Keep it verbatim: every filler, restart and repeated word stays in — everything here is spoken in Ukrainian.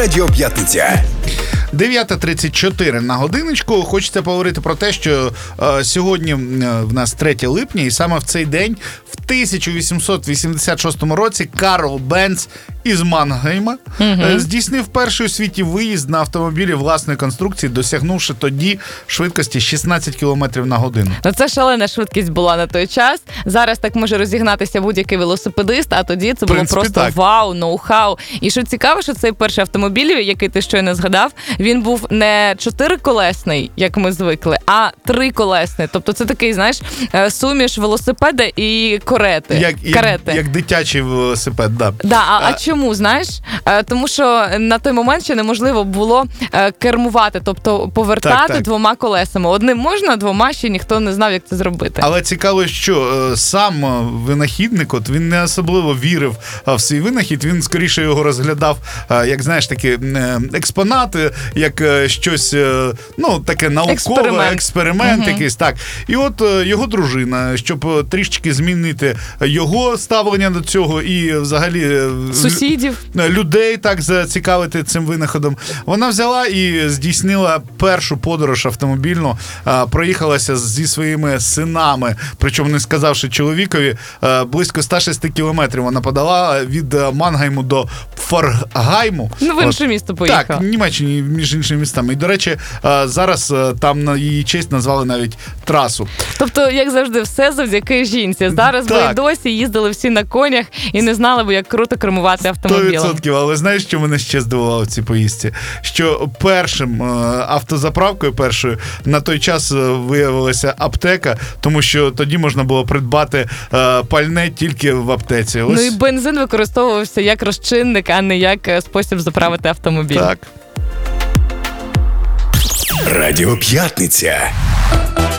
Радіо П'ятниця. дев'ята тридцять чотири на годиночку. Хочеться поговорити про те, що е, сьогодні в нас третє липня, і саме в цей день, в тисяча вісімсот вісімдесят шостому році, Карл Бенц із Мангейма угу. е, здійснив перший у світі виїзд на автомобілі власної конструкції, досягнувши тоді швидкості шістнадцять кілометрів на годину. Ну, це шалена швидкість була на той час. Зараз так може розігнатися будь-який велосипедист, а тоді це було принципі, просто так. вау, ноу-хау. І що цікаво, що цей перший автомобіль, який ти щойно згадав, він був не чотириколесний, як ми звикли, а триколесний. Тобто це такий, знаєш, суміш велосипеда і карети. Як, карети. як, як дитячий велосипед, да. Да, а, а чому, знаєш? Тому що на той момент ще неможливо було кермувати, тобто повертати так, так. двома колесами. Одним можна, двома ще ніхто не знав, як це зробити. Але цікаво, що сам винахідник, от він не особливо вірив в свій винахід, він скоріше його розглядав, як, знаєш, такі експонати, як щось, ну, таке наукове, експеримент, експеримент угу. якийсь, так. І от його дружина, щоб трішечки змінити його ставлення до цього і взагалі сусідів, людей так зацікавити цим винаходом, вона взяла і здійснила першу подорож автомобільну, проїхалася зі своїми синами, причому не сказавши чоловікові, близько сто шість кілометрів вона подала від Мангейму до Форгайму. Ну, в інше місто поїхала. Так, в Німеччині, між іншими містами. І, до речі, зараз там на її честь назвали навіть трасу. Тобто, як завжди, все завдяки жінці. Зараз би і досі їздили всі на конях і не знали б, як круто кермувати автомобілем. сто відсотків. Але знаєш, що мене ще здивувало в цій поїздці? Що першим автозаправкою першою на той час виявилася аптека, тому що тоді можна було придбати пальне тільки в аптеці. Ось. Ну і бензин використовувався як розчинник, а не як спосіб заправити автомобіль. Так. Радіо П'ятниця.